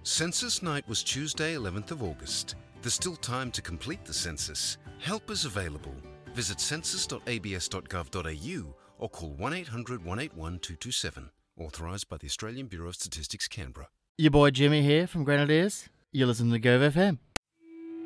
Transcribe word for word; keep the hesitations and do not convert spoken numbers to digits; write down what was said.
Census night was Tuesday, eleventh of August. There's still time to complete the census. Help is available. Visit census dot a b s dot gov dot a u or call one eight hundred, one eight one, two two seven. Authorised by the Australian Bureau of Statistics, Canberra. Your boy Jimmy here from Grenadiers. You're listening to Gove F M.